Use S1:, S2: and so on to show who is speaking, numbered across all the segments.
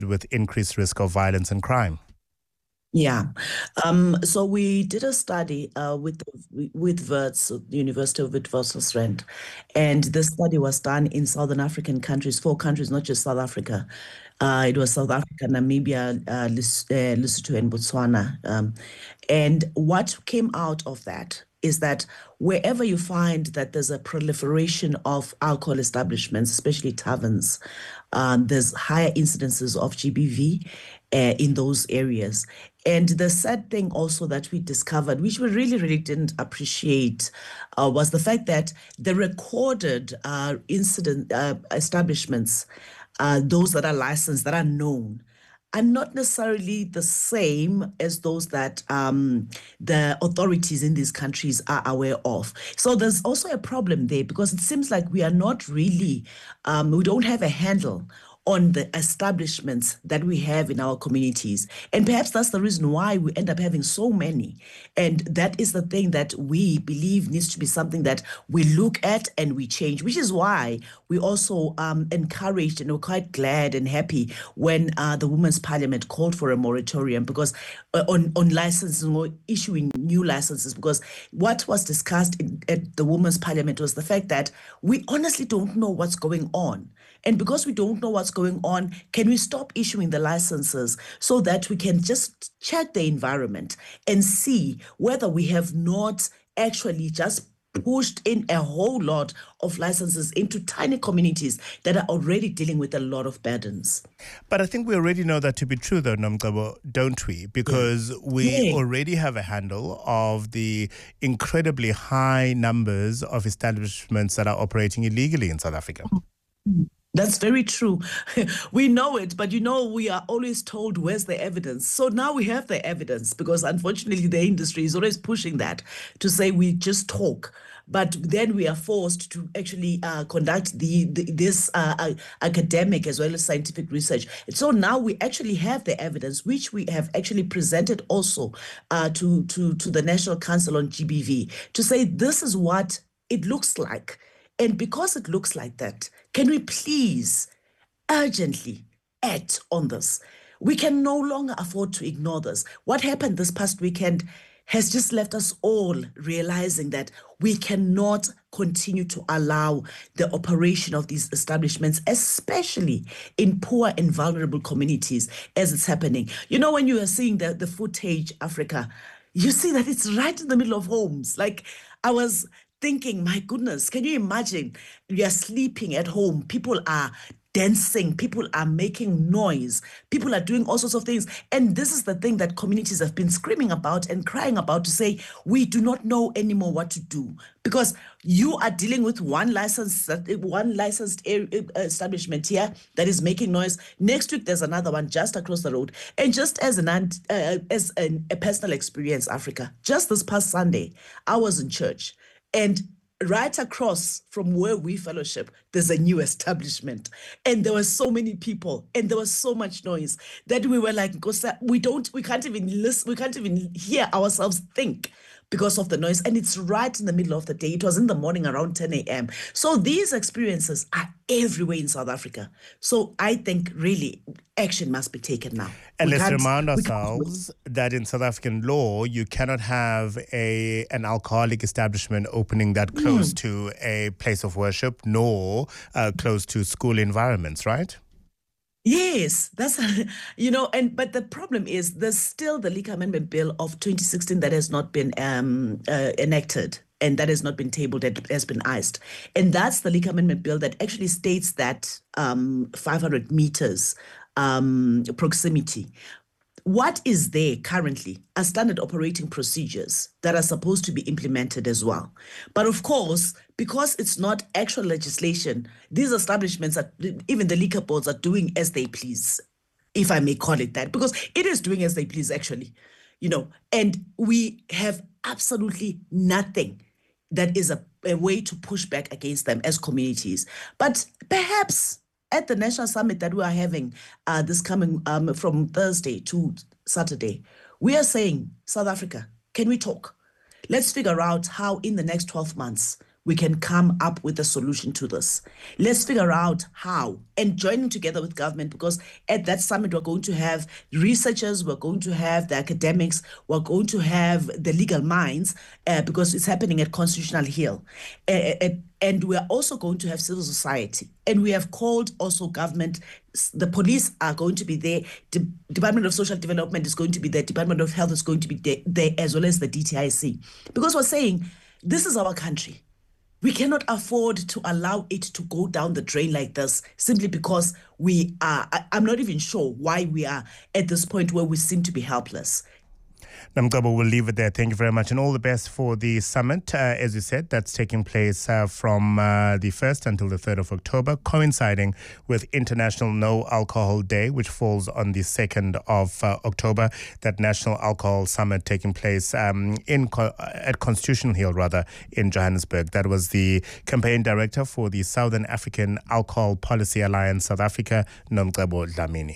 S1: with increased risk of violence and crime?
S2: Yeah. So we did a study with Wits, the University of Witwatersrand, and the study was done in Southern African countries, 4 countries, not just South Africa. It was South Africa, Namibia, Lesotho, and Botswana. And what came out of that is that wherever you find that there's a proliferation of alcohol establishments, especially taverns, there's higher incidences of GBV in those areas. And the sad thing also that we discovered, which we really, really didn't appreciate, was the fact that the recorded incident establishments, those that are licensed, that are known, are not necessarily the same as those that the authorities in these countries are aware of. So there's also a problem there because it seems like we are not really, we don't have a handle on the establishments that we have in our communities. And perhaps that's the reason why we end up having so many. And that is the thing that we believe needs to be something that we look at and we change, which is why we also encouraged and we're quite glad and happy when the Women's Parliament called for a moratorium because on licensing or issuing new licenses, because what was discussed at the Women's Parliament was the fact that we honestly don't know what's going on. And because we don't know what's going on, can we stop issuing the licenses so that we can just check the environment and see whether we have not actually just pushed in a whole lot of licenses into tiny communities that are already dealing with a lot of burdens.
S1: But I think we already know that to be true, though, Nomcebo, don't we? Because we already have a handle of the incredibly high numbers of establishments that are operating illegally in South Africa.
S2: That's very true. We know it, but we are always told where's the evidence. So now we have the evidence because unfortunately the industry is always pushing that to say we just talk. But then we are forced to actually conduct this academic as well as scientific research. And so now we actually have the evidence, which we have actually presented also to the National Council on GBV to say this is what it looks like. And because it looks like that, can we please urgently act on this? We can no longer afford to ignore this. What happened this past weekend has just left us all realizing that we cannot continue to allow the operation of these establishments, especially in poor and vulnerable communities, as it's happening. When you are seeing the footage, Africa, you see that it's right in the middle of homes. Like I was thinking, my goodness, can you imagine? You are sleeping at home. People are dancing. People are making noise. People are doing all sorts of things. And this is the thing that communities have been screaming about and crying about to say, we do not know anymore what to do. Because you are dealing with one licensed establishment here that is making noise. Next week, there's another one just across the road. And just as a personal experience, Africa, just this past Sunday, I was in church. And right across from where we fellowship, there's a new establishment. And there were so many people and there was so much noise that we were like, we can't even listen, we can't even hear ourselves think because of the noise. And it's right in the middle of the day. It was in the morning around 10 a.m. So these experiences are everywhere in South Africa. So I think really action must be taken now.
S1: And let's remind ourselves that in South African law, you cannot have an alcoholic establishment opening that close to a place of worship, nor close to school environments, right?
S2: Yes, that's, but the problem is there's still the Liquor Amendment Bill of 2016 that has not been enacted and that has not been tabled, that has been iced. And that's the Liquor Amendment Bill that actually states that 500 meters proximity. What is there currently are standard operating procedures that are supposed to be implemented as well. But of course, because it's not actual legislation, these establishments, even the liquor boards, are doing as they please, if I may call it that, because it is doing as they please, actually, and we have absolutely nothing that is a way to push back against them as communities. But perhaps at the National Summit that we are having this coming from Thursday to Saturday, we are saying, South Africa, can we talk? Let's figure out how in the next 12 months we can come up with a solution to this. Let's figure out how, and joining together with government, because at that summit, we're going to have researchers, we're going to have the academics, we're going to have the legal minds, because it's happening at Constitutional Hill. And we're also going to have civil society. And we have called also government. The police are going to be there. The Department of Social Development is going to be there. Department of Health is going to be there, as well as the DTIC. Because we're saying, this is our country. We cannot afford to allow it to go down the drain like this, simply because I'm not even sure why we are at this point where we seem to be helpless.
S1: Namgabo, we'll leave it there. Thank you very much. And all the best for the summit. As you said, that's taking place from the 1st until the 3rd of October, coinciding with International No Alcohol Day, which falls on the 2nd of October. That National Alcohol Summit taking place at Constitutional Hill, in Johannesburg. That was the campaign director for the Southern African Alcohol Policy Alliance, South Africa, Nomgabo Dlamini.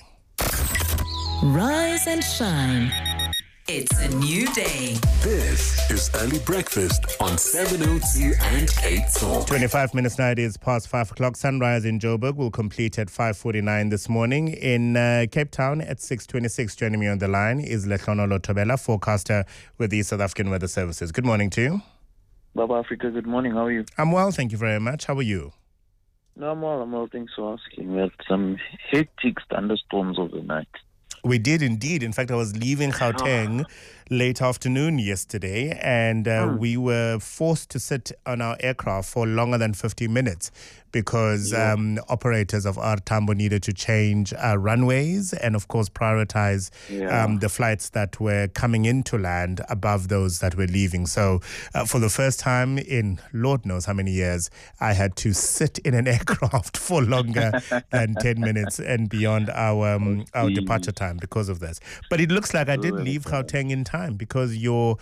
S3: Rise and shine. It's a new day.
S4: This is Early Breakfast on 702 and Cape Talk.
S1: 25 minutes now, it is past 5 o'clock. Sunrise in Joburg will complete at 5:49 this morning. In Cape Town at 6:26, joining me on the line is Lehlonolo Thobela, forecaster with the South African Weather Services. Good morning to you.
S5: Baba Africa, good morning. How are you?
S1: I'm well, thank you very much. How are you?
S5: No, I'm well. Thanks for asking. We had some hectic thunderstorms overnight.
S1: We did indeed. In fact, I was leaving Gauteng late afternoon yesterday, and we were forced to sit on our aircraft for longer than 50 minutes because operators of Air Tambo needed to change runways and, of course, prioritize the flights that were coming into land above those that were leaving. So for the first time in Lord knows how many years, I had to sit in an aircraft for longer than 10 minutes and beyond our departure time because of this. But it looks like I did leave Gauteng in time because your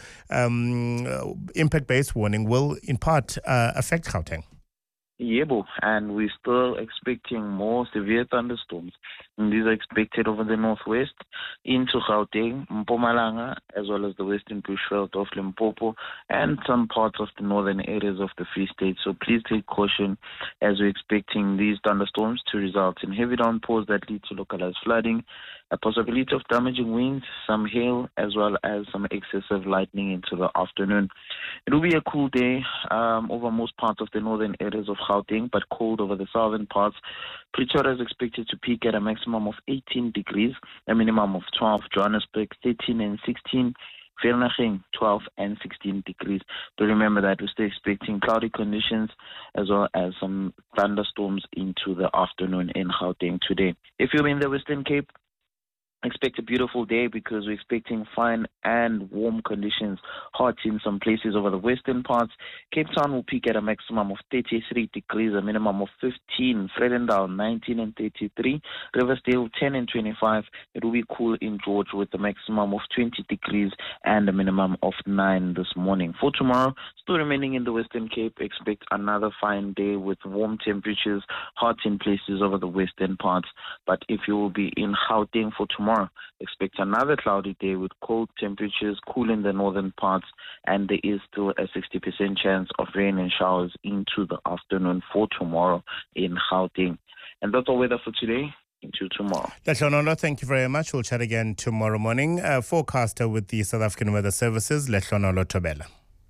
S1: impact-based warning will, in part, affect Gauteng.
S5: Yebo, and we're still expecting more severe thunderstorms. And these are expected over the northwest into Gauteng, Mpumalanga, as well as the western bushveld of Limpopo and some parts of the northern areas of the Free State. So please take caution as we're expecting these thunderstorms to result in heavy downpours that lead to localized flooding, a possibility of damaging winds, some hail, as well as some excessive lightning into the afternoon. It will be a cool day over most parts of the northern areas of Gauteng, but cold over the southern parts. Pretoria is expected to peak at a maximum of 18 degrees, a minimum of 12. Johannesburg, 13 and 16. Vereeniging, 12 and 16 degrees. To remember that we're still expecting cloudy conditions as well as some thunderstorms into the afternoon in Gauteng today. If you're in the Western Cape, expect a beautiful day because we're expecting fine and warm conditions, hot in some places over the western parts. Cape Town will peak at a maximum of 33 degrees, a minimum of 15. Vredendal, 19 and 33. Riversdale, 10 and 25. It will be cool in George with a maximum of 20 degrees and a minimum of 9 this morning. For tomorrow, still remaining in the Western Cape, expect another fine day with warm temperatures, hot in places over the western parts. But if you will be in Gauteng for tomorrow, expect another cloudy day with cold temperatures, cool in the northern parts, and there is still a 60% chance of rain and showers into the afternoon for tomorrow in Gauteng. And that's all weather for today. Into tomorrow.
S1: Lehlonolo, thank you very much. We'll chat again tomorrow morning. Forecaster with the South African Weather Services, Lehlonolo Thobela.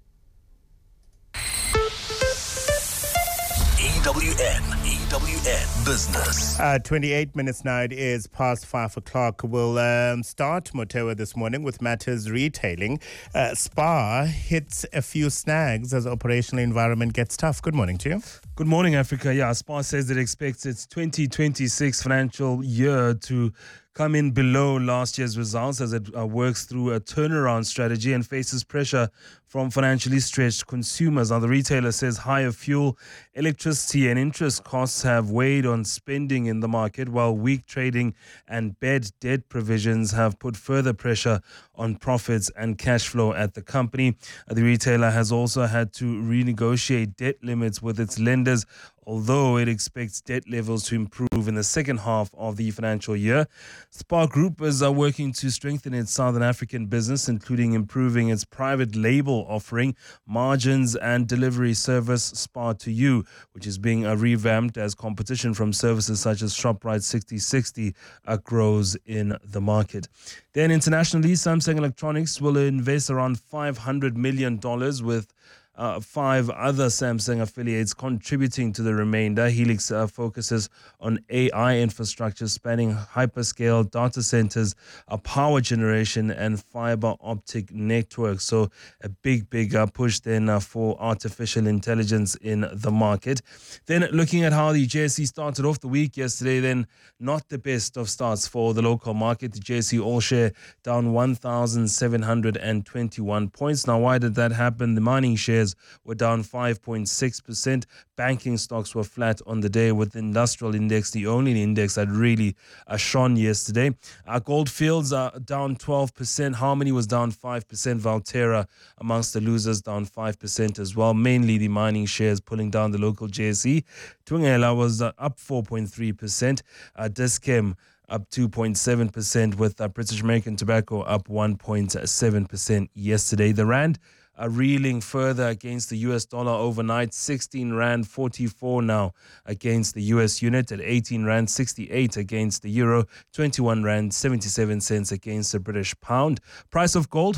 S4: EWN Business.
S1: 28 minutes now, it is past 5 o'clock. We'll start Motewa this morning with matters retailing. SPAR hits a few snags as operational environment gets tough. Good morning to you.
S6: Good morning, Africa. Yeah, SPAR says it expects its 2026 financial year to come in below last year's results as it works through a turnaround strategy and faces pressure from financially stretched consumers. Now, the retailer says higher fuel, electricity and interest costs have weighed on spending in the market, while weak trading and bad debt provisions have put further pressure on profits and cash flow at the company. The retailer has also had to renegotiate debt limits with its lenders although it expects debt levels to improve in the second half of the financial year. SPAR Group is working to strengthen its Southern African business, including improving its private label offering, margins and delivery service SPAR to You, which is being revamped as competition from services such as ShopRite 6060 grows in the market. Then internationally, Samsung Electronics will invest around $500 million with 5 other Samsung affiliates contributing to the remainder. Helix focuses on AI infrastructure spanning hyperscale data centers, power generation and fiber optic networks. So a big push then for artificial intelligence in the market. Then looking at how the JSE started off the week yesterday, then not the best of starts for the local market. The JSE All Share down 1,721 points. Now, why did that happen? The mining shares were down 5.6%. Banking stocks were flat on the day, with the industrial index the only index that really shone yesterday. Goldfields are down 12%. Harmony was down 5%. Valterra amongst the losers, down 5% as well. Mainly the mining shares pulling down the local JSE. Thungela was up 4.3%. Dis-Chem up 2.7%, with British American Tobacco up 1.7% yesterday. The Rand reeling further against the US dollar overnight, 16 Rand 44 now against the US unit, at 18 Rand 68 against the euro, 21 Rand 77 cents against the British pound. Price of gold,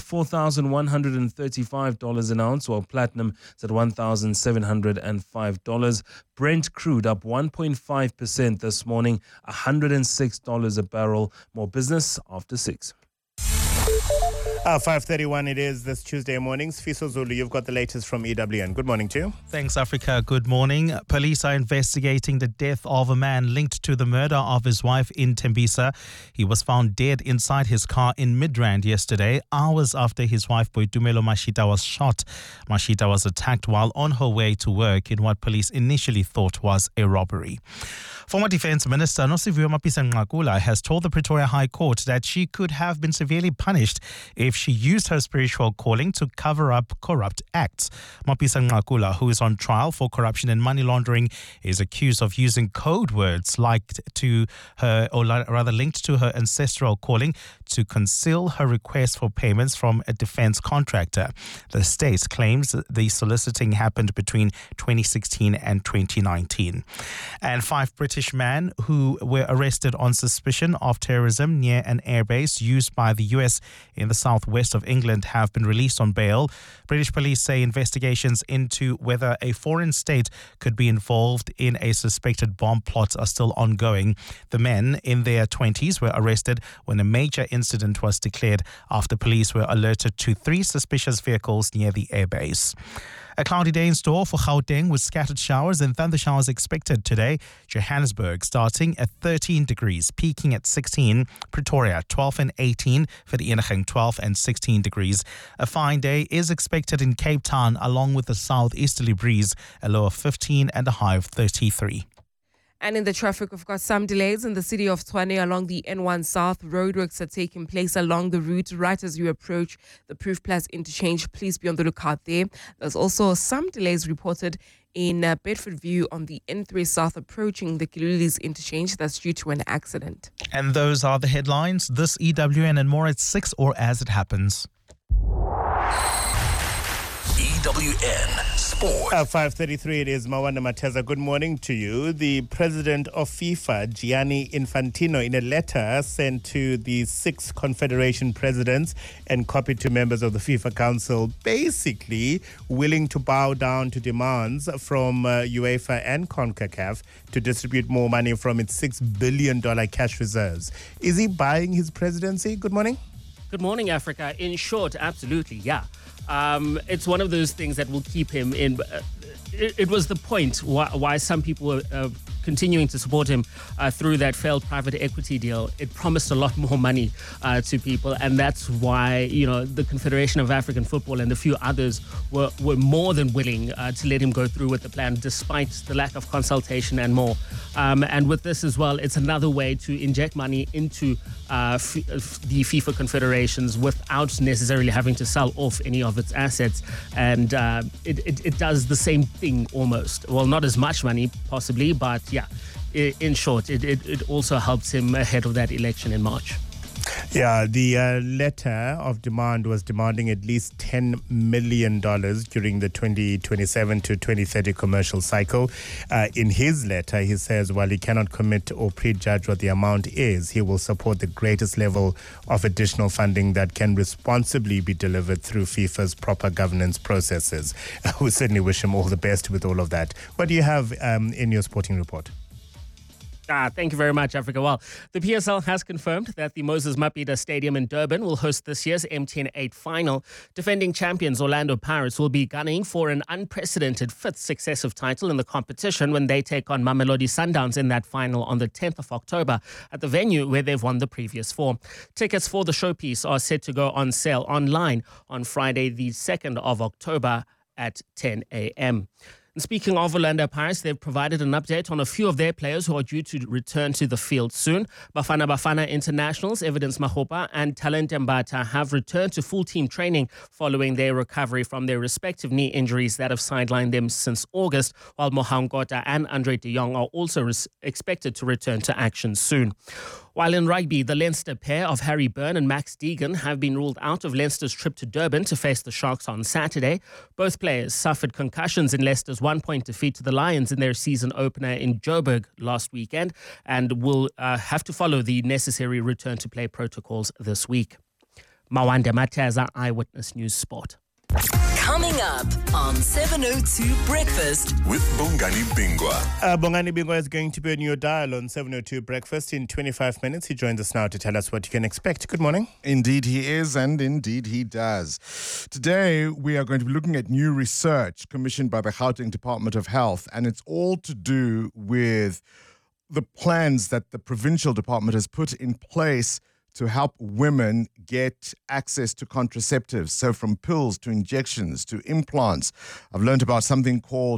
S6: $4,135 an ounce, while platinum is at $1,705. Brent crude up 1.5% this morning, $106 a barrel. More business after 6.
S1: 5:31 it is this Tuesday morning. Sfiso Zulu, you've got the latest from EWN. Good morning to you.
S7: Thanks, Africa. Good morning. Police are investigating the death of a man linked to the murder of his wife in Tembisa. He was found dead inside his car in Midrand yesterday, hours after his wife Boitumelo Mashita was shot. Mashita was attacked while on her way to work in what police initially thought was a robbery. Former Defence Minister Nosiviwe Mapisa-Nqakula has told the Pretoria High Court that she could have been severely punished if she used her spiritual calling to cover up corrupt acts. Mapisa-Nqakula, who is on trial for corruption and money laundering, is accused of using code words linked to her ancestral calling to conceal her request for payments from a defence contractor. The state claims the soliciting happened between 2016 and 2019. And 5 British men who were arrested on suspicion of terrorism near an airbase used by the US in the southwest of England have been released on bail. British police say investigations into whether a foreign state could be involved in a suspected bomb plot are still ongoing. The men in their 20s were arrested when a major incident was declared after police were alerted to 3 suspicious vehicles near the airbase. A cloudy day in store for Gauteng with scattered showers and thunder showers expected today. Johannesburg starting at 13 degrees, peaking at 16. Pretoria 12 and 18. Vereeniging 12 and 16 degrees. A fine day is expected in Cape Town along with a southeasterly breeze, a low of 15 and a high of 33.
S8: And in the traffic, we've got some delays in the city of Tshwane along the N1 South. Roadworks are taking place along the route right as you approach the Proof Plus interchange. Please be on the lookout there. There's also some delays reported in Bedford View on the N3 South approaching the Kilulis interchange. That's due to an accident.
S7: And those are the headlines. This EWN and more at 6 or as it happens.
S4: EWN Sport.
S1: 5:33 it is. Mawanda Mateza, good morning to you. The president of FIFA, Gianni Infantino, in a letter sent to the 6 confederation presidents and copied to members of the FIFA Council, basically willing to bow down to demands from UEFA and CONCACAF to distribute more money from its $6 billion cash reserves. Is he buying his presidency? Good morning.
S9: Good morning, Africa. In short, absolutely, yeah. It's one of those things that will keep him in. It was the point why some people were continuing to support him through that failed private equity deal, it promised a lot more money to people. And that's why, the Confederation of African Football and a few others were more than willing to let him go through with the plan, despite the lack of consultation and more. And with this as well, it's another way to inject money into the FIFA confederations without necessarily having to sell off any of its assets. And it does the same thing almost. Well, not as much money possibly, but yeah, in short, it also helps him ahead of that election in March.
S1: Yeah, the letter of demand was demanding at least $10 million during the 2027 to 2030 commercial cycle. In his letter, he says while he cannot commit or prejudge what the amount is, he will support the greatest level of additional funding that can responsibly be delivered through FIFA's proper governance processes. We certainly wish him all the best with all of that. What do you have in your sporting report?
S9: Thank you very much, Africa. Well, the PSL has confirmed that the Moses Mabhida Stadium in Durban will host this year's MTN 8 final. Defending champions Orlando Pirates will be gunning for an unprecedented fifth successive title in the competition when they take on Mamelodi Sundowns in that final on the 10th of October at the venue where they've won the previous four. Tickets for the showpiece are set to go on sale online on Friday, the 2nd of October at 10 a.m. And speaking of Orlando Pirates, they've provided an update on a few of their players who are due to return to the field soon. Bafana internationals Evidence Mahopa and Talente Mbata have returned to full team training following their recovery from their respective knee injuries that have sidelined them since August, while Mohan Kota and Andre de Jong are also expected to return to action soon. While in rugby, the Leinster pair of Harry Byrne and Max Deegan have been ruled out of Leinster's trip to Durban to face the Sharks on Saturday. Both players suffered concussions in Leicester's 1-point defeat to the Lions in their season opener in Joburg last weekend and will have to follow the necessary return to play protocols this week. Mawande Mateza, Eyewitness News Sport.
S3: Coming up on 702 Breakfast
S4: with Bongani Bingwa.
S1: Bongani Bingwa is going to be on your dial on 702 Breakfast in 25 minutes. He joins us now to tell us what you can expect. Good morning.
S10: Indeed he is, and indeed he does. Today we are going to be looking at new research commissioned by the Gauteng Department of Health, and it's all to do with the plans that the provincial department has put in place to help women get access to contraceptives. So from pills to injections to implants. I've learned about something called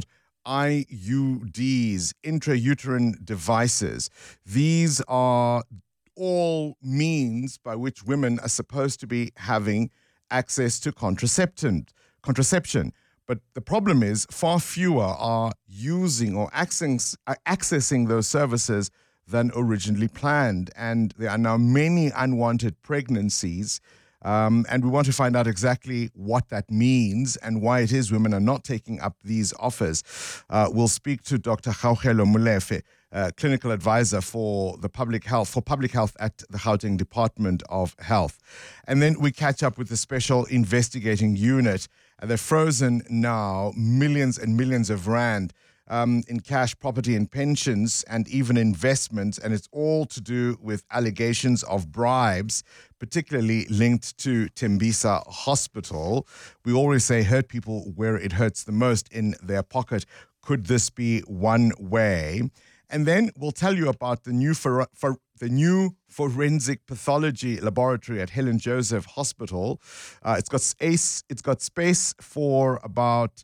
S10: IUDs, intrauterine devices. These are all means by which women are supposed to be having access to contraception. But the problem is far fewer are using or accessing those services than originally planned. And there are now many unwanted pregnancies. And we want to find out exactly what that means and why it is women are not taking up these offers. We'll speak to Dr. Gaugelo Molefe, clinical advisor for public health at the Gauteng Department of Health. And then we catch up with the special investigating unit. They've frozen now millions and millions of rand in cash, property and pensions and even investments. And it's all to do with allegations of bribes, particularly linked to Tembisa Hospital. We always say hurt people where it hurts the most, in their pocket. Could this be one way? And then we'll tell you about the new forensic pathology laboratory at Helen Joseph Hospital. It's got space for about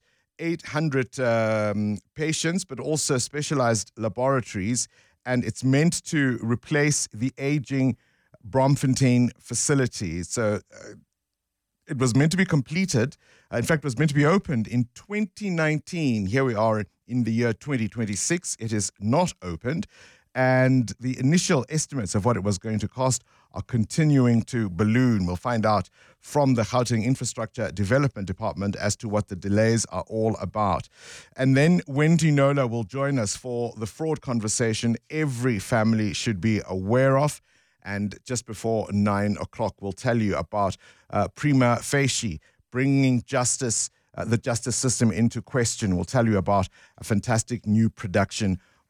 S10: 800 patients, but also specialized laboratories, and it's meant to replace the aging Bromfontein facility. So it was meant to be completed. In fact, it was meant to be opened in 2019. Here we are in the year 2026. It is not opened. And the initial estimates of what it was going to cost are continuing to balloon. We'll find out from the Gauteng Infrastructure Development Department as to what the delays are all about. And then Wendy Nola will join us for the fraud conversation every family should be aware of. And just before 9 o'clock, we'll tell you about Prima Facie, bringing the justice system into question. We'll tell you about a fantastic new production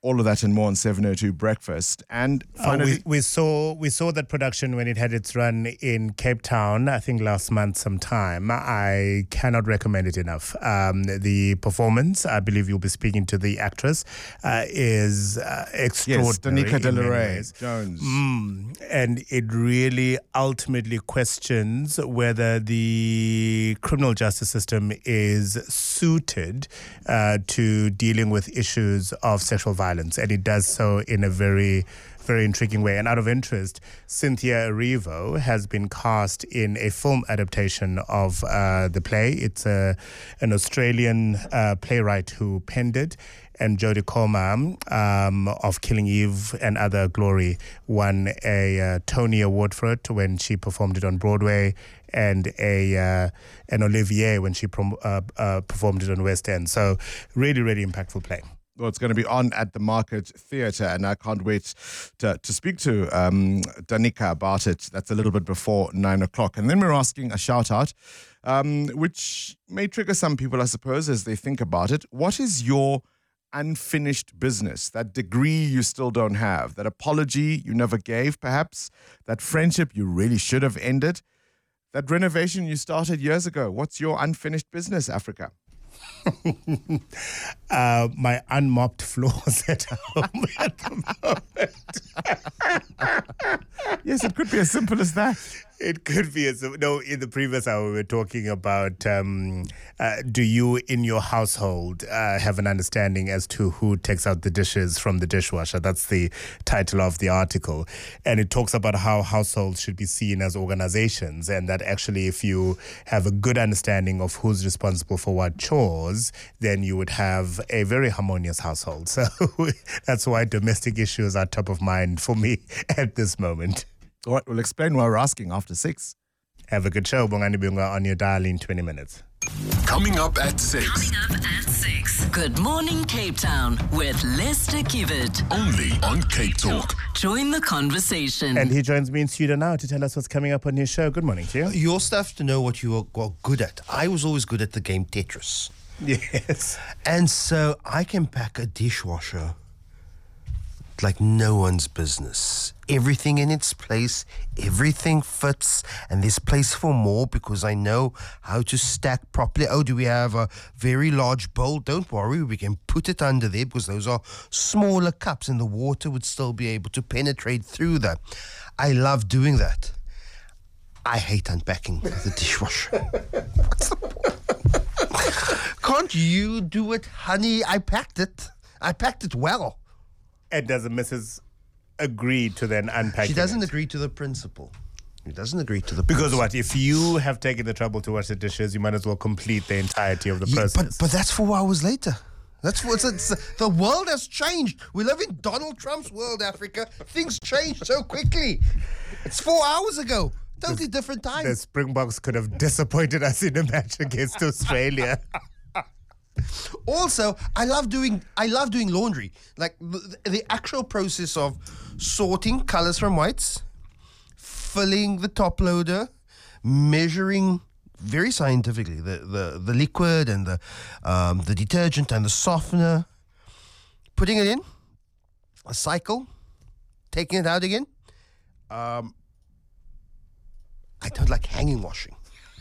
S10: All of that and more on 702 Breakfast. And finally,
S1: we saw that production when it had its run in Cape Town, I think last month sometime. I cannot recommend it enough. The performance, I believe you'll be speaking to the actress, is extraordinary.
S10: Yes, Danica De La Rey Jones.
S1: And it really ultimately questions whether the criminal justice system is suited to dealing with issues of sexual violence. And it does so in a very, very intriguing way. And out of interest, Cynthia Erivo has been cast in a film adaptation of the play. It's an Australian playwright who penned it. And Jodie Comer of Killing Eve and Other Glory won a Tony Award for it when she performed it on Broadway, and an Olivier when she performed it on West End. So really, really impactful play.
S10: Well, it's going to be on at the Market Theatre, and I can't wait to speak to Danica about it. That's a little bit before 9 o'clock. And then we're asking a shout-out, which may trigger some people, I suppose, as they think about it. What is your unfinished business? That degree you still don't have, that apology you never gave, perhaps, that friendship you really should have ended, that renovation you started years ago. What's your unfinished business, Africa?
S1: My unmopped floors at home at the moment.
S10: Yes, it could be as simple as that.
S1: It could be as no. In the previous hour, we were talking about do you in your household have an understanding as to who takes out the dishes from the dishwasher? That's the title of the article, and it talks about how households should be seen as organizations, and that actually, if you have a good understanding of who's responsible for what chores, then you would have a very harmonious household. So that's why domestic issues are top of mind for me at this moment.
S10: All right, we'll explain why we're asking after 6.
S1: Have a good show, Bongani Bunga, on your dial in 20 minutes.
S4: Coming up at 6.
S3: Good morning, Cape Town, with Lester Kivet.
S4: Only on Cape Talk.
S3: Join the conversation.
S1: And he joins me in studio now to tell us what's coming up on his show. Good morning to you.
S11: Your stuff to know what you are good at. I was always good at the game Tetris.
S1: Yes.
S11: And so I can pack a dishwasher like no one's business. Everything in its place, everything fits, and there's place for more because I know how to stack properly. Oh, do we have a very large bowl? Don't worry, we can put it under there because those are smaller cups and the water would still be able to penetrate through that. I love doing that. I hate unpacking the dishwasher. Can't you do it, honey? I packed it. I packed it well.
S1: And does the missus agree to then unpack it?
S11: She doesn't agree to the principle. She doesn't agree to the
S1: Because
S11: principle.
S1: what? If you have taken the trouble to wash the dishes, you might as well complete the entirety of the process.
S11: But that's 4 hours later. That's what the world has changed. We live in Donald Trump's world, Africa. Things change so quickly. It's 4 hours ago. Totally different time.
S1: The Springboks could have disappointed us in a match against Australia.
S11: Also, I love doing laundry. Like the actual process of sorting colors from whites, filling the top loader, measuring very scientifically the liquid and the detergent and the softener, putting it in a cycle, taking it out again. I don't like hanging washing.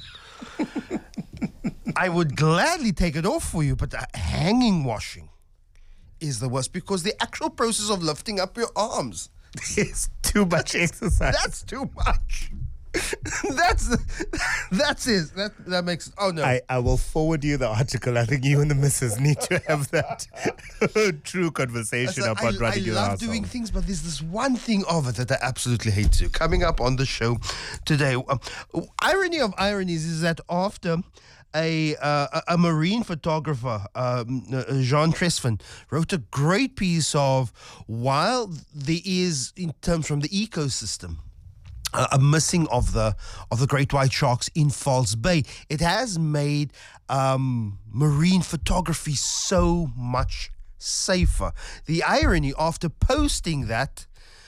S11: I would gladly take it off for you, but hanging washing is the worst because the actual process of lifting up your arms
S1: is too much exercise.
S11: That's too much. That's it. That makes oh no.
S1: I will forward you the article. I think you and the missus need to have that true conversation about running your
S11: I love
S1: household.
S11: doing things, but there's this one thing of it that I absolutely hate to. Coming up on the show today, irony of ironies is that after a marine photographer, Jean Tresvin, wrote a great piece of while there is, in terms from the ecosystem, a missing of the great white sharks in False Bay. It has made marine photography so much safer. The irony after posting that,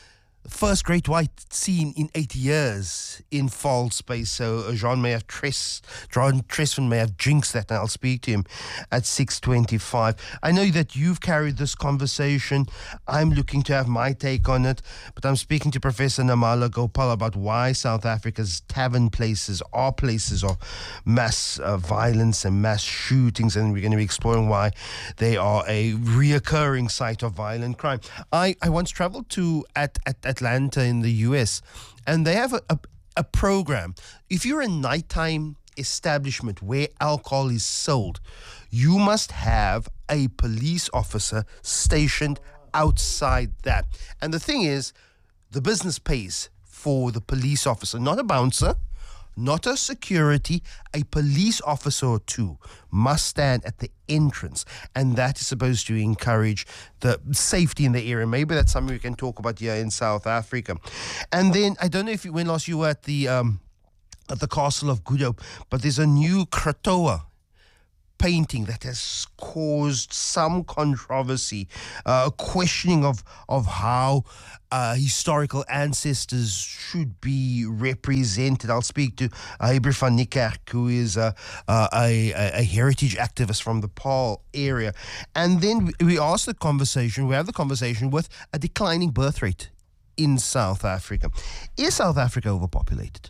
S11: first great white seen in 80 years in False Bay. So John Tressman may have jinxed that, and I'll speak to him at 6:25. I know that you've carried this conversation. I'm looking to have my take on it, but I'm speaking to Professor Namala Gopal about why South Africa's tavern places are places of mass violence and mass shootings, and we're going to be exploring why they are a reoccurring site of violent crime. I once traveled to Atlanta in the US, and they have a program. If you're a nighttime establishment where alcohol is sold, you must have a police officer stationed outside that. And the thing is, the business pays for the police officer, not a bouncer, not a security, a police officer or two must stand at the entrance, and that is supposed to encourage the safety in the area. Maybe that's something we can talk about here in South Africa. And then, I don't know when last you were at the Castle of Good Hope, but there's a new Kratoa painting that has caused some controversy, questioning of how historical ancestors should be represented. I'll speak to Hebrew van Niekerk, who is a heritage activist from the Paarl area. And then we have the conversation with a declining birth rate in South Africa. Is South Africa overpopulated?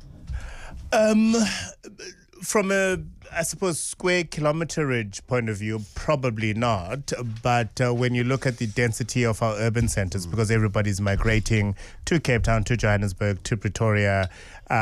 S1: From a, I suppose, square kilometerage point of view, probably not. But when you look at the density of our urban centers, because everybody's migrating to Cape Town, to Johannesburg, to Pretoria,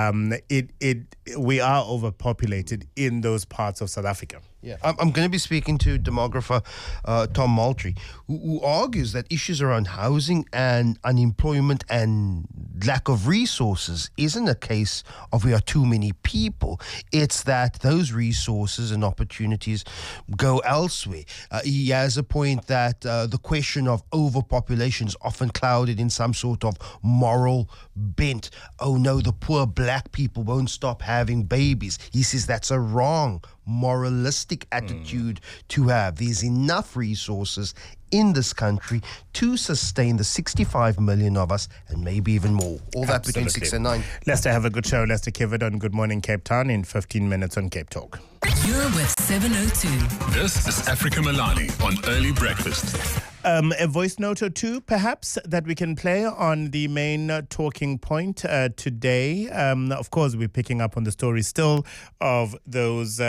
S1: we are overpopulated in those parts of South Africa.
S11: Yeah, I'm going to be speaking to demographer Tom Moultrie, who argues that issues around housing and unemployment and lack of resources isn't a case of we are too many people. It's that those resources and opportunities go elsewhere. He has a point that the question of overpopulation is often clouded in some sort of moral bent. Oh no, the poor black people won't stop having babies. He says that's a wrong moralistic attitude to have. There's enough resources in this country to sustain the 65 million of us and maybe even more. All that between 6 and 9.
S1: Lester, have a good show. Lester Kivid on Good Morning Cape Town in 15 minutes on Cape Talk.
S3: You're with 702.
S4: This is Africa Milani on Early Breakfast.
S1: A voice note or two, perhaps, that we can play on the main talking point today. Of course, we're picking up on the story still of those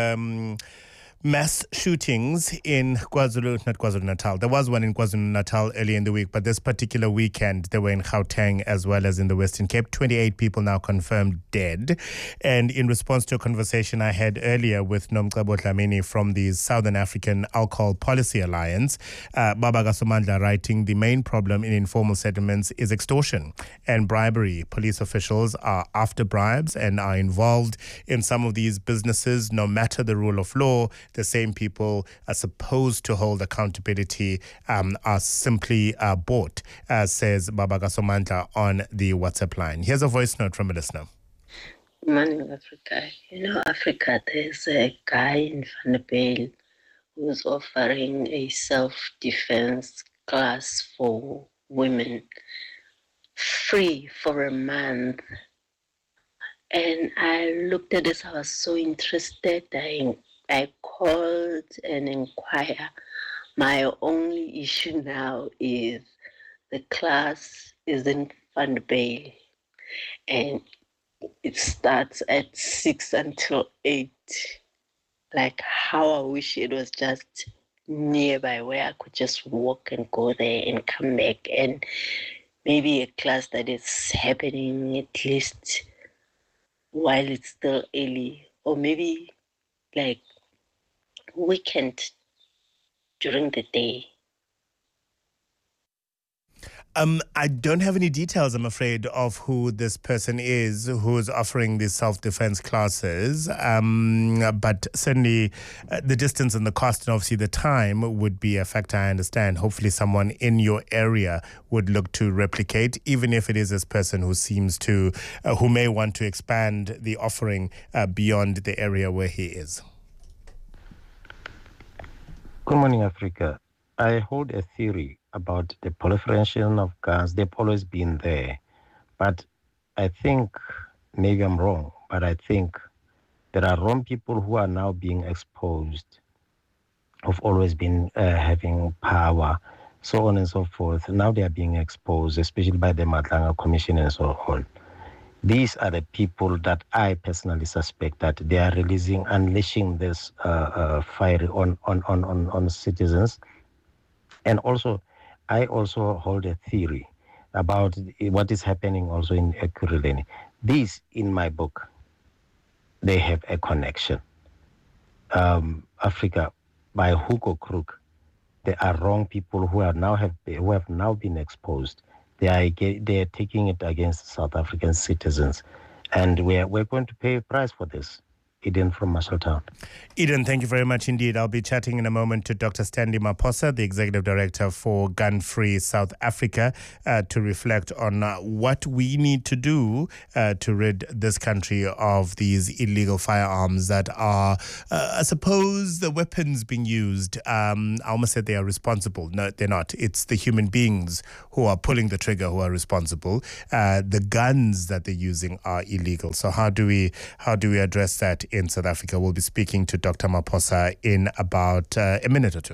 S1: mass shootings in KwaZulu-Natal. There was one in KwaZulu-Natal early in the week, but this particular weekend, they were in Gauteng as well as in the Western Cape. 28 people now confirmed dead. And in response to a conversation I had earlier with Nomcebo Dlamini from the Southern African Alcohol Policy Alliance, Baba Gasomandla writing, the main problem in informal settlements is extortion and bribery. Police officials are after bribes and are involved in some of these businesses, no matter the rule of law. The same people are supposed to hold accountability are simply bought, says Baba Gasomandla on the WhatsApp line. Here's a voice note from a listener.
S12: Good morning, Africa. Africa, there's a guy in Vanderbijl who's offering a self-defense class for women free for a month. And I looked at this, I was so interested. I called and inquired. My only issue now is the class is in Vanderbijl and it starts at 6 until 8. Like how I wish it was just nearby where I could just walk and go there and come back, and maybe a class that is happening at least while it's still early, or maybe like weekend during the day.
S1: I don't have any details, I'm afraid, of who this person is who's offering these self-defense classes. But certainly the distance and the cost and obviously the time would be a factor, I understand. Hopefully someone in your area would look to replicate, even if it is this person who seems to, who may want to expand the offering beyond the area where he is.
S13: Good morning, Africa. I hold a theory about the proliferation of guns. They've always been there. But I think, maybe I'm wrong, but I think there are wrong people who are now being exposed, who've always been having power, so on and so forth. Now they are being exposed, especially by the Matlanga Commission and so on. These are the people that I personally suspect that they are unleashing this fire on citizens. And also, I also hold a theory about what is happening also in Ekurhuleni. These, in my book, they have a connection. Africa, by hook or crook, there are wrong people who have now been exposed. They are taking it against South African citizens, and we're going to pay a price for this. Eden from Marshalltown.
S1: Eden, thank you very much indeed. I'll be chatting in a moment to Dr. Stanley Maphosa, the Executive Director for Gun Free South Africa, to reflect on what we need to do to rid this country of these illegal firearms that are, I suppose, the weapons being used. I almost said they are responsible. No, they're not. It's the human beings who are pulling the trigger who are responsible. The guns that they're using are illegal. So how do we address that in South Africa? We'll be speaking to Dr. Maphosa in about a minute or two.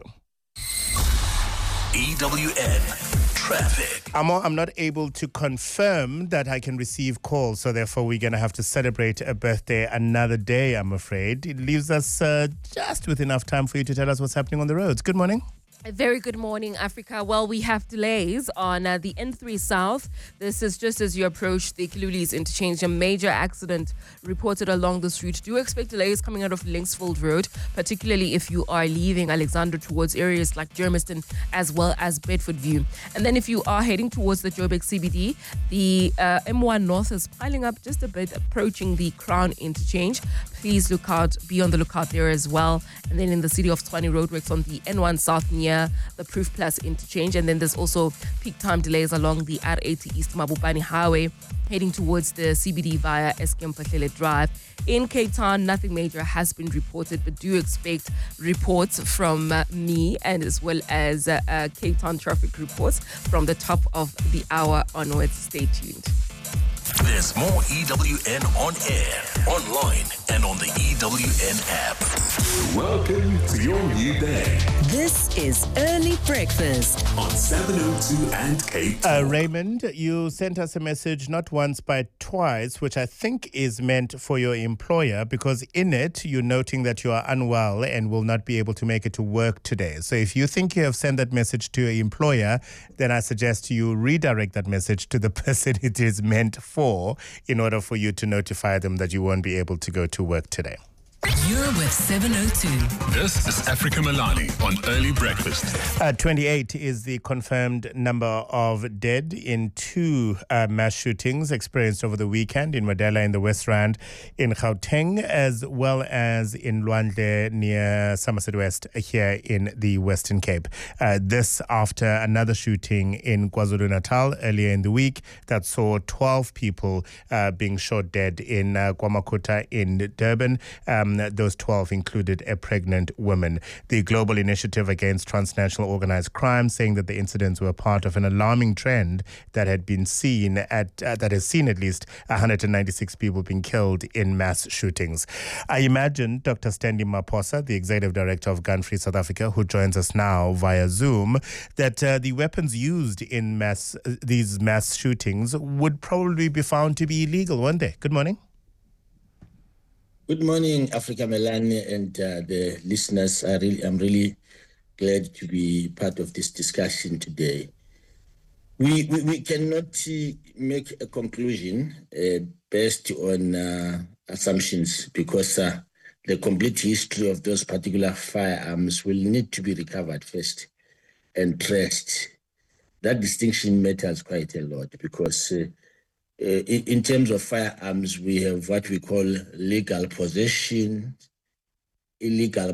S4: EWN Traffic.
S1: I'm not able to confirm that I can receive calls, so therefore we're going to have to celebrate a birthday another day, I'm afraid. It leaves us just with enough time for you to tell us what's happening on the roads. Good morning.
S8: A very good morning, Africa. Well, we have delays on the N3 South. This is just as you approach the Kilulis interchange. A major accident reported along this route. Do expect delays coming out of Linksfield Road, particularly if you are leaving Alexandra towards areas like Germiston as well as Bedfordview. And then if you are heading towards the Joburg CBD, the M1 North is piling up just a bit, approaching the Crown interchange. Please look out, be on the lookout there as well. And then in the city of Tshwane, roadworks on the N1 South near the Proof Plus interchange. And then there's also peak time delays along the R80 East Mabopane Highway, heading towards the CBD via Eskempatele Drive. In Cape Town, nothing major has been reported, but do expect reports from me and as well as Cape Town traffic reports from the top of the hour onwards. Stay tuned.
S4: There's more EWN on air, online, and on the EWN app. Welcome to your new day.
S3: This is Early Breakfast
S4: on 702 and Cape Town.
S1: Raymond, you sent us a message not once but twice, which I think is meant for your employer, because in it you're noting that you are unwell and will not be able to make it to work today. So if you think you have sent that message to your employer, then I suggest you redirect that message to the person it is meant for, in order for you to notify them that you won't be able to go to work today.
S3: You're with 702.
S4: This is Africa Milani on Early Breakfast.
S1: 28 is the confirmed number of dead in two mass shootings experienced over the weekend in Madela in the West Rand, in Gauteng, as well as in Lwandle near Somerset West here in the Western Cape. This after another shooting in KwaZulu-Natal earlier in the week that saw 12 people being shot dead in KwaMakuta in Durban. Those 12 included a pregnant woman. The Global Initiative Against Transnational Organized Crime saying that the incidents were part of an alarming trend that had been seen that has seen at least 196 people being killed in mass shootings. I imagine Dr. Stanley Maphosa, the Executive Director of Gun Free South Africa, who joins us now via Zoom, that the weapons used in these mass shootings would probably be found to be illegal one day. Good morning.
S14: Good morning, Africa Milani and the listeners. I'm really glad to be part of this discussion today. We cannot make a conclusion based on assumptions, because the complete history of those particular firearms will need to be recovered first and traced. That distinction matters quite a lot, because in terms of firearms, we have what we call legal possession, illegal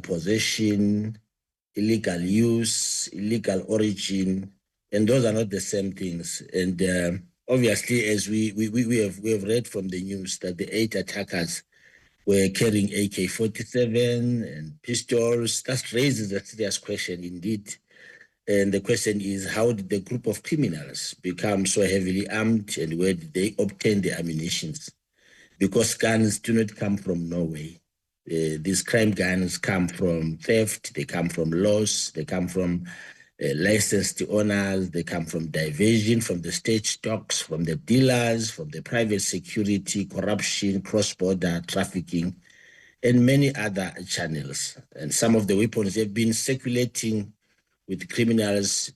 S14: use, illegal origin, and those are not the same things. And obviously, as we have read from the news that the 8 attackers were carrying AK-47 and pistols, that raises a serious question indeed. And the question is, how did the group of criminals become so heavily armed, and where did they obtain the ammunition? Because guns do not come from Norway. These crime guns come from theft, they come from loss, they come from licensed owners, they come from diversion from the state stocks, from the dealers, from the private security, corruption, cross-border trafficking, and many other channels. And some of the weapons have been circulating with criminals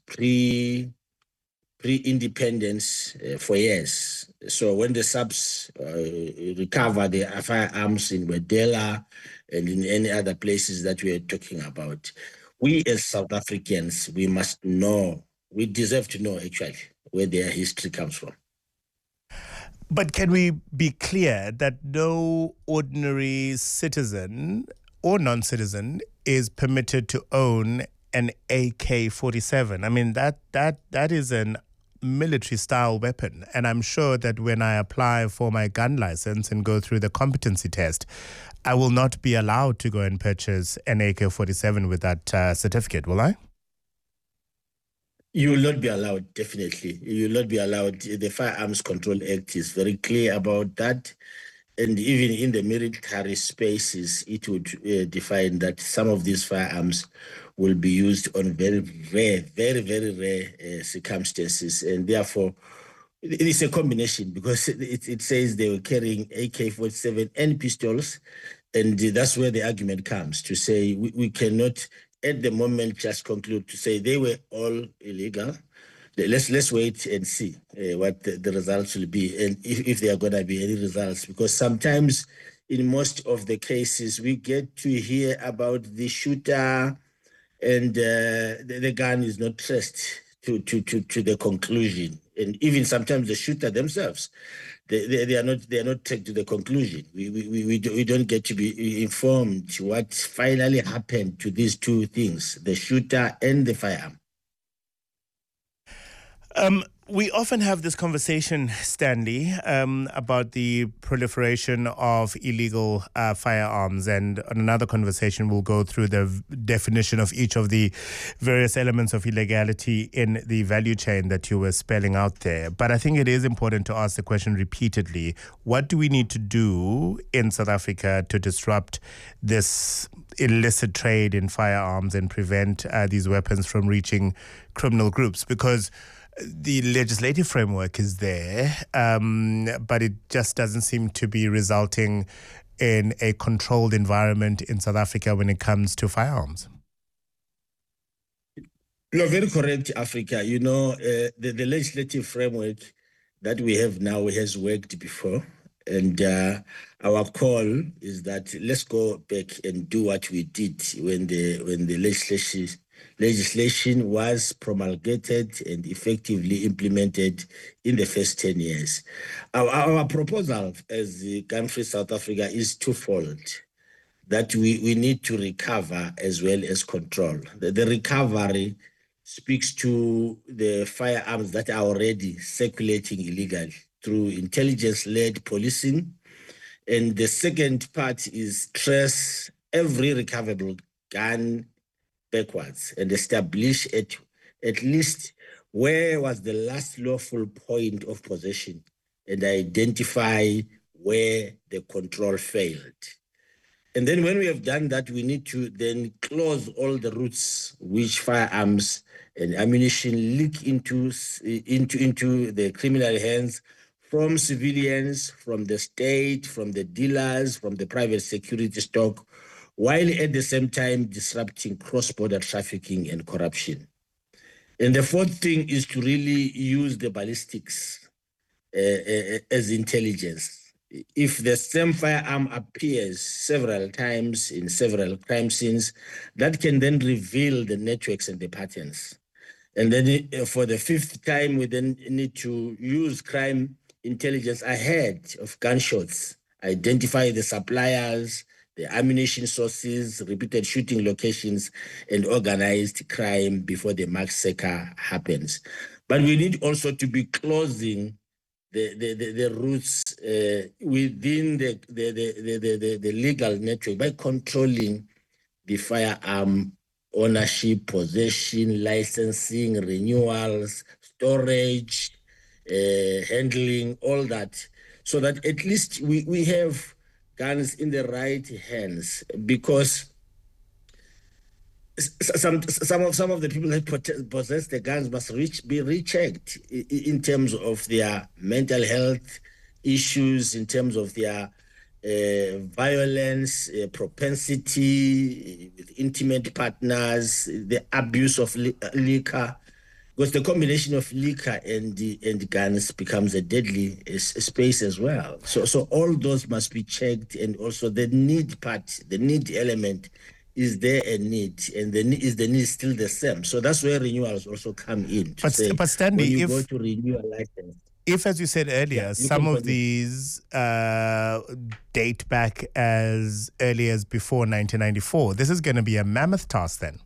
S14: pre-independence for years. So when the subs recover the firearms in Wedela and in any other places that we are talking about, we as South Africans, we must know, we deserve to know actually where their history comes from.
S1: But can we be clear that no ordinary citizen or non-citizen is permitted to own an AK-47? I mean, that is an military-style weapon. And I'm sure that when I apply for my gun license and go through the competency test, I will not be allowed to go and purchase an AK-47 with that certificate, will I?
S14: You will not be allowed, definitely. You will not be allowed. The Firearms Control Act is very clear about that. And even in the military spaces, it would define that some of these firearms will be used on very rare, very, very rare circumstances. And therefore, it is a combination, because it says they were carrying AK-47 and pistols. And that's where the argument comes, to say we cannot at the moment just conclude to say they were all illegal. Let's wait and see what the results will be, and if there are going to be any results. Because sometimes, in most of the cases, we get to hear about the shooter, and the gun is not traced to the conclusion. And even sometimes the shooter themselves, they are not taken to the conclusion. We don't get to be informed what finally happened to these two things, the shooter and the firearm.
S1: We often have this conversation, Stanley, about the proliferation of illegal firearms. And on another conversation, we'll go through the definition of each of the various elements of illegality in the value chain that you were spelling out there. But I think it is important to ask the question repeatedly: what do we need to do in South Africa to disrupt this illicit trade in firearms and prevent these weapons from reaching criminal groups? Because the legislative framework is there, but it just doesn't seem to be resulting in a controlled environment in South Africa when it comes to firearms.
S14: You're very correct, Africa. You know, the legislative framework that we have now has worked before. And our call is that let's go back and do what we did when the legislation was promulgated and effectively implemented in the first 10 years. Our proposal as the country South Africa is twofold, that we need to recover as well as control. The recovery speaks to the firearms that are already circulating illegally through intelligence-led policing. And the second part is trace every recoverable gun backwards and establish at least where was the last lawful point of possession, and identify where the control failed. And then when we have done that, we need to then close all the routes which firearms and ammunition leak into the criminal hands, from civilians, from the state, from the dealers, from the private security stock, while at the same time disrupting cross-border trafficking and corruption. And the fourth thing is to really use the ballistics as intelligence. If the same firearm appears several times in several crime scenes, that can then reveal the networks and the patterns. And then for the fifth time, we then need to use crime intelligence ahead of gunshots, identify the suppliers, the ammunition sources, repeated shooting locations, and organized crime before the massacre happens. But we need also to be closing the routes within the legal network by controlling the firearm ownership, possession, licensing, renewals, storage, handling, all that, so that at least we have guns in the right hands, because some of the people that possess the guns must be rechecked in terms of their mental health issues, in terms of their violence, propensity with intimate partners, the abuse of liquor, because the combination of liquor and guns becomes a deadly space as well. So all those must be checked, and also the need part, the need element. Is there a need, and the need still the same? So that's where renewals also come in.
S1: But Stanley,
S14: when you go to renew a license,
S1: if, as you said earlier, some of these date back as early as before 1994, this is going to be a mammoth task then.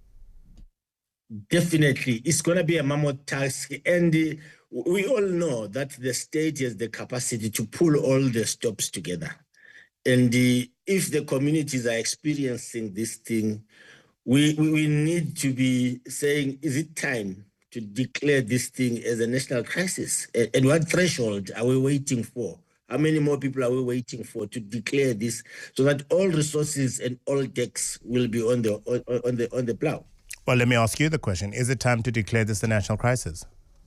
S14: Definitely, it's going to be a mammoth task, and we all know that the state has the capacity to pull all the stops together. And if the communities are experiencing this thing, we need to be saying, is it time to declare this thing as a national crisis? And what threshold are we waiting for? How many more people are we waiting for to declare this, so that all resources and all decks will be on the plow?
S1: Well, let me ask you the question. Is it time to declare this a national crisis?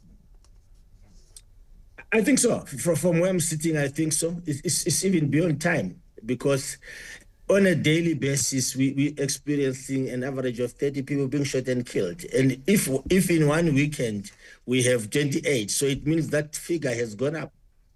S14: I think so. From where I'm sitting, I think so. It's even beyond time, because on a daily basis, we're experiencing an average of 30 people being shot and killed. And if in one weekend we have 28, so it means that figure has gone up.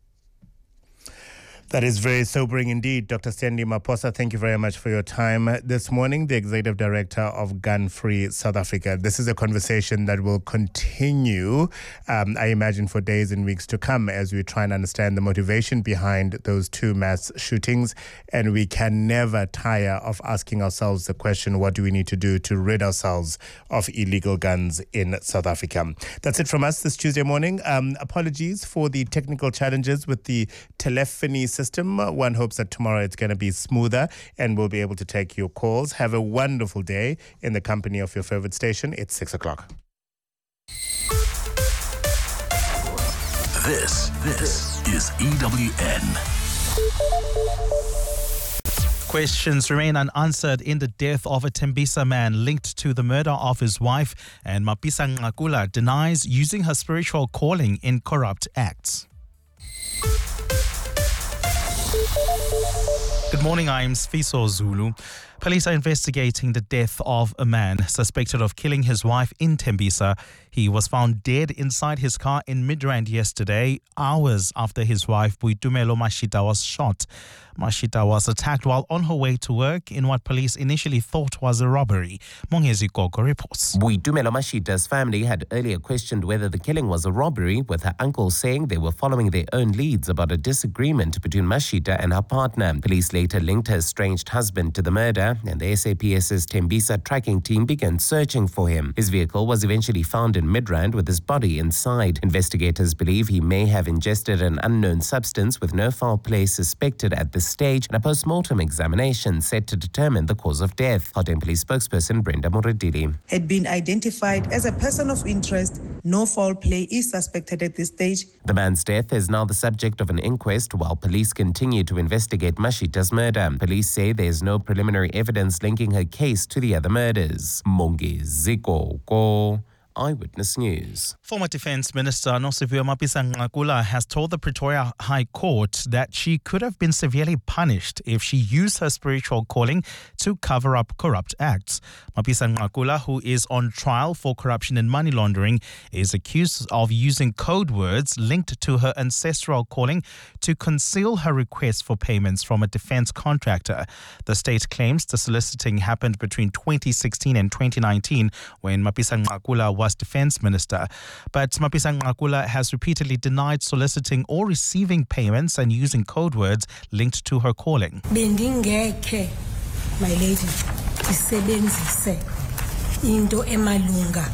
S1: That is very sobering indeed. Dr. Stanley Maposa, thank you very much for your time this morning, the Executive Director of Gun Free South Africa. This is a conversation that will continue, I imagine, for days and weeks to come, as we try and understand the motivation behind those two mass shootings. And we can never tire of asking ourselves the question, what do we need to do to rid ourselves of illegal guns in South Africa? That's it from us this Tuesday morning. Apologies for the technical challenges with the telephony system. One hopes that tomorrow it's going to be smoother and we'll be able to take your calls. Have a wonderful day in the company of your favorite station. It's 6 o'clock.
S4: This is EWN.
S7: Questions remain unanswered in the death of a Tembisa man linked to the murder of his wife, and Mapisa Nqakula denies using her spiritual calling in corrupt acts. Good morning, I'm Sfiso Zulu. Police are investigating the death of a man suspected of killing his wife in Tembisa. He was found dead inside his car in Midrand yesterday, hours after his wife, Boitumelo Mashita, was shot. Mashita was attacked while on her way to work in what police initially thought was a robbery. Mongezi Gogo reports.
S15: Boitumelo Mashita's family had earlier questioned whether the killing was a robbery, with her uncle saying they were following their own leads about a disagreement between Mashita and her partner. Police later linked her estranged husband to the murder, and the SAPS's Tembisa tracking team began searching for him. His vehicle was eventually found in Midrand with his body inside. Investigators believe he may have ingested an unknown substance with no foul play suspected at this stage, and a post-mortem examination set to determine the cause of death. Gauteng Police spokesperson Brenda Moredili
S16: had been identified as a person of interest. No foul play is suspected at this stage.
S15: The man's death is now the subject of an inquest while police continue to investigate Mashita's murder. Police say there is no preliminary evidence linking her case to the other murders. Mongezi Gogo, Eyewitness News.
S7: Former Defence Minister Nosiviwe Mapisa Nqakula has told the Pretoria High Court that she could have been severely punished if she used her spiritual calling to cover up corrupt acts. Mapisa Nqakula, who is on trial for corruption and money laundering, is accused of using code words linked to her ancestral calling to conceal her request for payments from a defence contractor. The state claims the soliciting happened between 2016 and 2019 when Mapisa Nqakula was Defence Minister. But Mapisa Nqakula has repeatedly denied soliciting or receiving payments and using code words linked to her calling.
S17: Bendingekhe, my lady, isebenzise into emalunga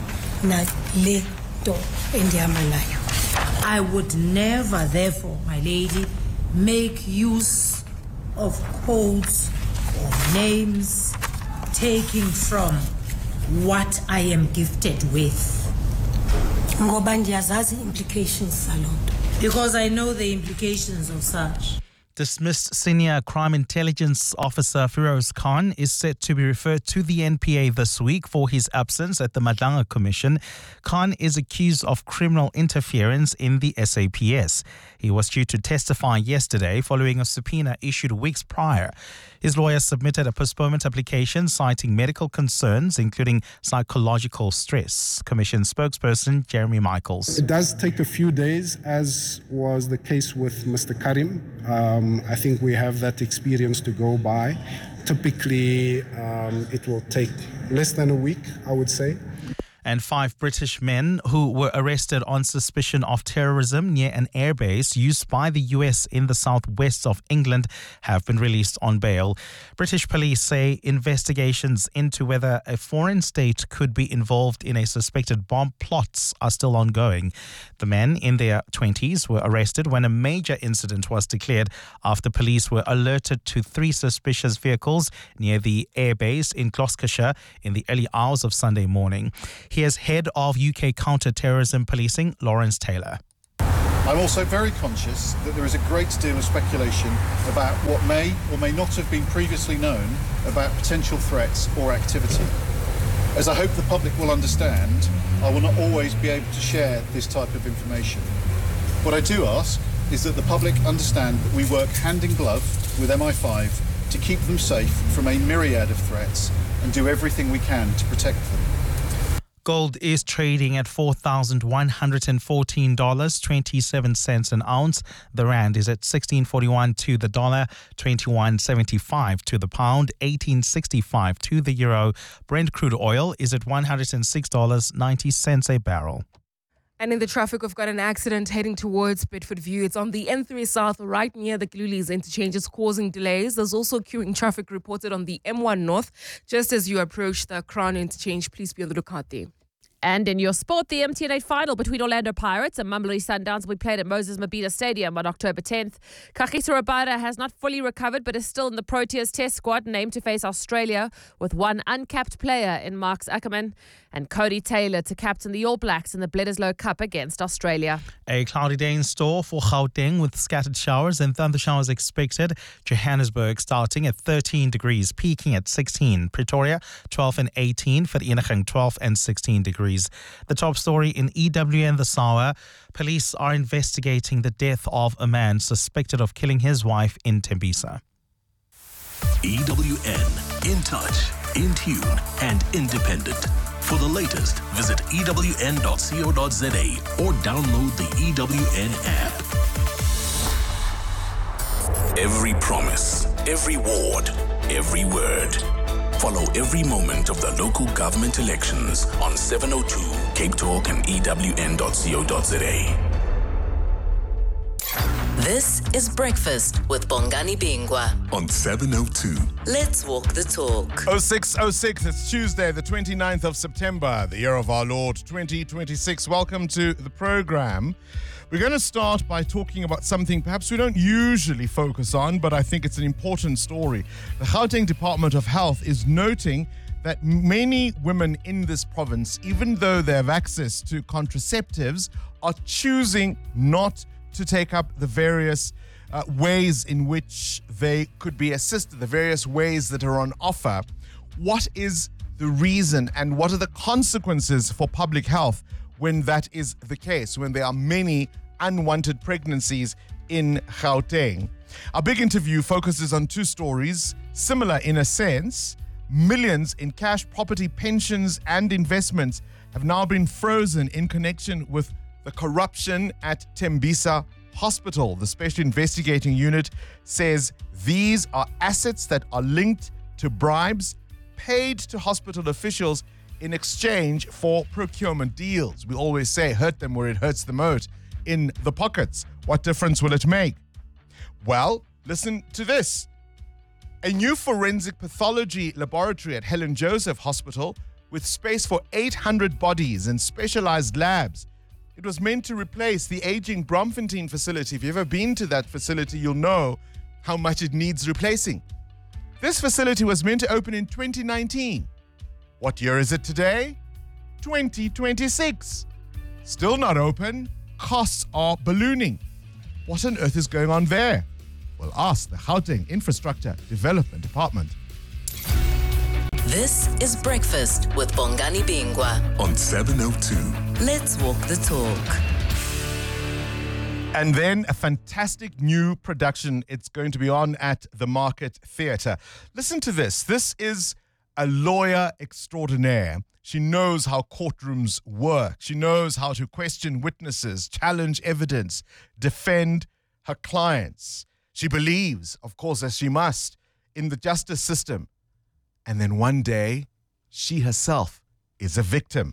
S17: na le to endihamba nayo. I would never, therefore, my lady, make use of codes or names taking from what I am gifted with. Ngoba ndiyazazi implications zalonto. Because I know the implications of such.
S7: Dismissed Senior Crime Intelligence Officer Firoz Khan is set to be referred to the NPA this week for his absence at the Madlanga Commission. Khan is accused of criminal interference in the SAPS. He was due to testify yesterday following a subpoena issued weeks prior. His lawyer submitted a postponement application citing medical concerns, including psychological stress. Commission spokesperson Jeremy Michaels.
S18: It does take a few days, as was the case with Mr. Karim. I think we have that experience to go by. Typically, it will take less than a week, I would say.
S7: And 5 British men who were arrested on suspicion of terrorism near an airbase used by the US in the southwest of England have been released on bail. British police say investigations into whether a foreign state could be involved in a suspected bomb plots are still ongoing. The men in their 20s were arrested when a major incident was declared after police were alerted to 3 suspicious vehicles near the airbase in Gloucestershire in the early hours of Sunday morning. Here's Head of UK Counter-Terrorism Policing, Lawrence Taylor.
S19: I'm also very conscious that there is a great deal of speculation about what may or may not have been previously known about potential threats or activity. As I hope the public will understand, I will not always be able to share this type of information. What I do ask is that the public understand that we work hand in glove with MI5 to keep them safe from a myriad of threats and do everything we can to protect them.
S7: Gold is trading at $4,114.27 an ounce. The rand is at 16.41 to the dollar, 21.75 to the pound, 18.65 to the euro. Brent crude oil is at $106.90 a barrel.
S8: And in the traffic, we've got an accident heading towards Bedford View. It's on the N3 South, right near the Glulies interchanges, causing delays. There's also queuing traffic reported on the M1 North. Just as you approach the Crown interchange, please be on the lookout there.
S20: And in your sport, the MTN8 final between Orlando Pirates and Mamelodi Sundowns will be played at Moses Mabhida Stadium on October 10th. Kagiso Rabada has not fully recovered but is still in the Proteas test squad and aimed to face Australia with one uncapped player in Marks Ackerman and Cody Taylor to captain the All Blacks in the Bledisloe Cup against Australia.
S7: A cloudy day in store for Gauteng with scattered showers and thunder showers expected. Johannesburg starting at 13 degrees, peaking at 16. Pretoria 12 and 18. Vereeniging 12 and 16 degrees. The top story in EWN this hour. Police are investigating the death of a man suspected of killing his wife in Tembisa.
S4: EWN, in touch, in tune and independent. For the latest, visit ewn.co.za or download the EWN app. Every promise, every ward, every word. Follow every moment of the local government elections on 702 Cape Talk and ewn.co.za.
S3: This is Breakfast with Bongani Bingwa
S4: on 702.
S3: Let's walk the talk.
S10: 0606, it's Tuesday, the 29th of September, the year of our Lord 2026. Welcome to the program. We're going to start by talking about something perhaps we don't usually focus on, but I think it's an important story. The Gauteng Department of Health is noting that many women in this province, even though they have access to contraceptives, are choosing not to take up the various ways in which they could be assisted, the various ways that are on offer. What is the reason and what are the consequences for public health when that is the case, when there are many unwanted pregnancies in Gauteng? Our big interview focuses on 2 stories, similar in a sense. Millions in cash, property, pensions and investments have now been frozen in connection with the corruption at Tembisa Hospital. The Special Investigating Unit says these are assets that are linked to bribes paid to hospital officials in exchange for procurement deals. We always say, hurt them where it hurts the most, in the pockets. What difference will it make? Well, listen to this. A new forensic pathology laboratory at Helen Joseph Hospital with space for 800 bodies and specialized labs. It was meant to replace the aging Bromfontein facility. If you've ever been to that facility, you'll know how much it needs replacing. This facility was meant to open in 2019. What year is it today? 2026. Still not open. Costs are ballooning. What on earth is going on there? We'll ask the Gauteng Infrastructure Development Department.
S3: This is Breakfast with Bongani Bingwa
S4: on 702.
S3: Let's walk the talk.
S10: And then a fantastic new production. It's going to be on at the Market Theatre. Listen to this. This is a lawyer extraordinaire. She knows how courtrooms work. She knows how to question witnesses, challenge evidence, defend her clients. She believes, of course, as she must, in the justice system. And then one day, she herself is a victim.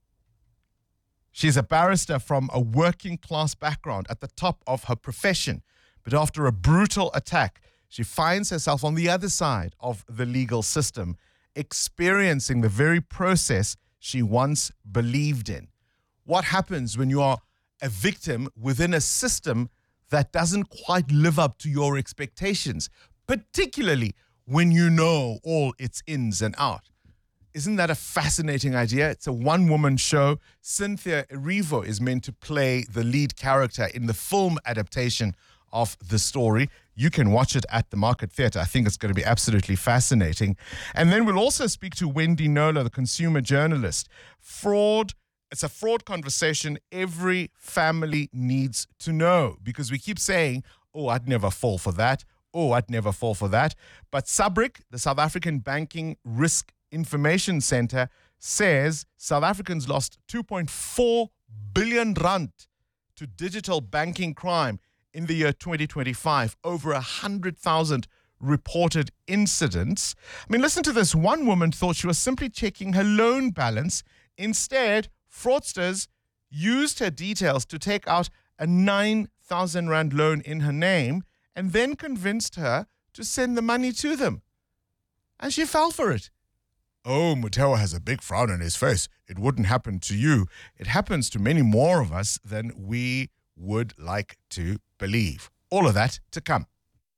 S10: She's a barrister from a working class background at the top of her profession. But after a brutal attack, she finds herself on the other side of the legal system, experiencing the very process she once believed in. What happens when you are a victim within a system that doesn't quite live up to your expectations, particularly when you know all its ins and outs? Isn't that a fascinating idea? It's a one-woman show. Cynthia Erivo is meant to play the lead character in the film adaptation of the story. You can watch it at the Market Theatre. I think it's going to be absolutely fascinating. And then we'll also speak to Wendy Knowler, the consumer journalist. Fraud. It's a fraud conversation every family needs to know, because we keep saying, oh, I'd never fall for that. Oh, I'd never fall for that. But SABRIC, the South African Banking Risk Information Center, says South Africans lost 2.4 billion rand to digital banking crime in the year 2025. Over 100,000 reported incidents. I mean, listen to this. One woman thought she was simply checking her loan balance. Instead, fraudsters used her details to take out a 9,000 rand loan in her name and then convinced her to send the money to them. And she fell for it. Oh, Muteo has a big frown on his face. It wouldn't happen to you. It happens to many more of us than we would like to believe. All of that to come.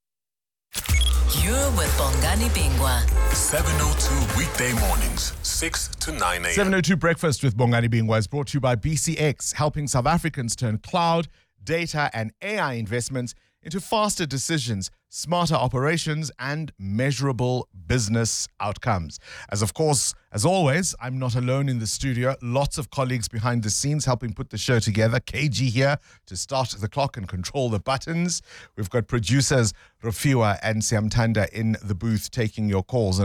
S3: You're with Bongani Bingwa.
S4: 702 weekday mornings, 6 to 9 a.m.
S10: 702 Breakfast with Bongani Bingwa is brought to you by BCX, helping South Africans turn cloud, data and AI investments into faster decisions, smarter operations, and measurable business outcomes. As always, I'm not alone in the studio. Lots of colleagues behind the scenes helping put the show together. KG here to start the clock and control the buttons. We've got producers Rafiwa and Siamtanda in the booth taking your calls on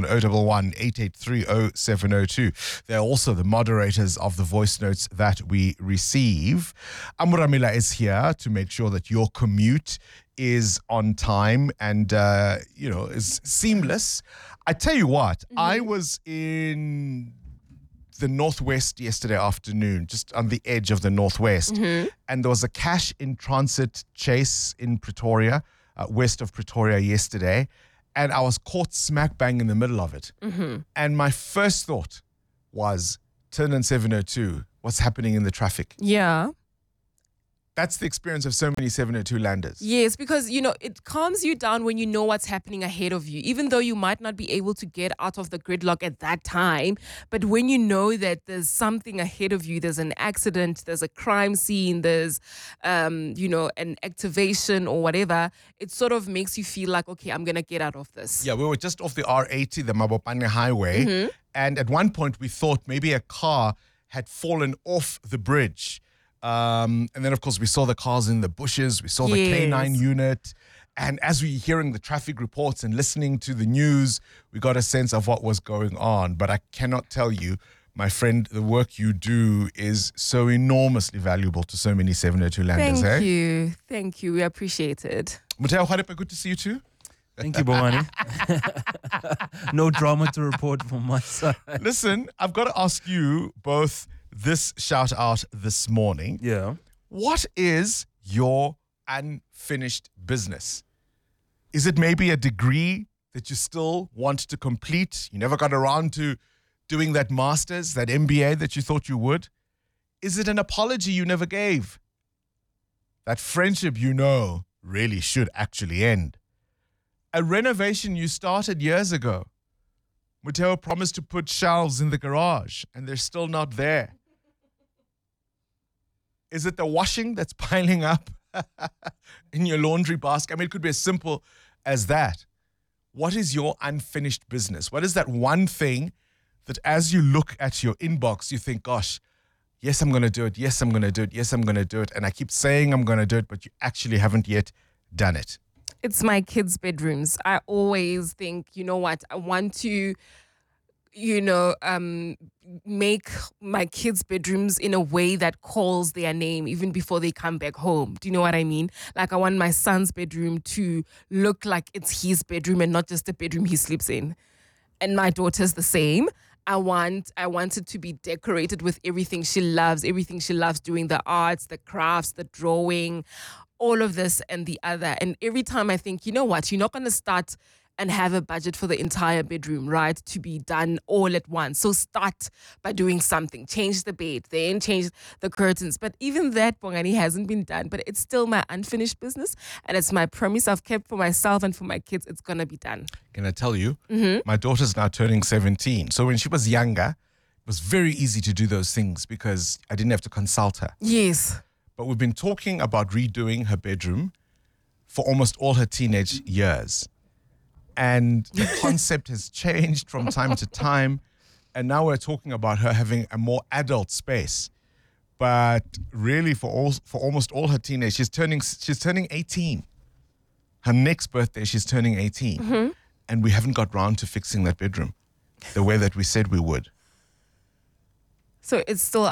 S10: 011-883-0702. They're also the moderators of the voice notes that we receive. Amuramila is here to make sure that your commute is on time and, is seamless. I tell you what, I was in the Northwest yesterday afternoon, just on the edge of the Northwest, and there was a cash in transit chase in Pretoria, west of Pretoria yesterday, and I was caught smack bang in the middle of it. And my first thought was, turn on 702, what's happening in the traffic?
S8: Yeah.
S10: That's the experience of so many 702 landers.
S8: Yes, because, it calms you down when you know what's happening ahead of you, even though you might not be able to get out of the gridlock at that time. But when you know that there's something ahead of you, there's an accident, there's a crime scene, there's, an activation or whatever, it sort of makes you feel like, okay, I'm going to get out of this.
S10: Yeah, we were just off the R80, the Mabopane Highway. And at one point we thought maybe a car had fallen off the bridge. And then, of course, we saw the cars in the bushes. We saw the K9 unit. And as we were hearing the traffic reports and listening to the news, we got a sense of what was going on. But I cannot tell you, my friend, the work you do is so enormously valuable to so many 702 landers.
S8: Thank you. Thank you. We appreciate it.
S10: Muteo Khwarepa, good to see you too.
S6: Thank you, Bongani. No drama to report from my side.
S10: Listen, I've got to ask you both this shout out this morning.
S6: Yeah.
S10: What is your unfinished business? Is it maybe a degree that you still want to complete? You never got around to doing that master's, that MBA that you thought you would? Is it an apology you never gave? That friendship really should actually end? A renovation you started years ago? Muteo promised to put shelves in the garage, and they're still not there. Is it the washing that's piling up in your laundry basket? I mean, it could be as simple as that. What is your unfinished business? What is that one thing that as you look at your inbox, you think, gosh, yes, I'm going to do it. Yes, I'm going to do it. Yes, I'm going to do it. And I keep saying I'm going to do it, but you actually haven't yet done it.
S8: It's my kids' bedrooms. I always think, you know what, I want to, make my kids' bedrooms in a way that calls their name even before they come back home. Do you know what I mean? Like, I want my son's bedroom to look like it's his bedroom and not just the bedroom he sleeps in. And my daughter's the same. I want it to be decorated with everything she loves doing, the arts, the crafts, the drawing, all of this and the other. And every time I think, you know what, you're not going to start and have a budget for the entire bedroom, right, to be done all at once. So start by doing something. Change the bed, then change the curtains. But even that, Bongani, hasn't been done. But it's still my unfinished business. And it's my promise I've kept for myself and for my kids. It's going to be done.
S10: Can I tell you? My daughter's now turning 17. So when she was younger, it was very easy to do those things because I didn't have to consult her.
S8: Yes.
S10: But we've been talking about redoing her bedroom for almost all her teenage years. And the concept has changed from time to time. And now we're talking about her having a more adult space. But really for almost all her teenage, she's turning 18. Her next birthday, she's turning 18. And we haven't got round to fixing that bedroom the way that we said we would.
S8: So it's still